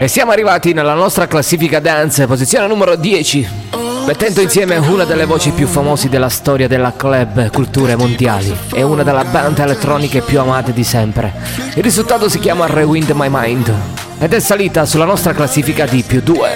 E siamo arrivati nella nostra classifica dance, posizione numero 10, mettendo insieme una delle voci più famose della storia della club culture mondiali e una delle band elettroniche più amate di sempre. Il risultato si chiama Rewind My Mind ed è salita sulla nostra classifica di +2.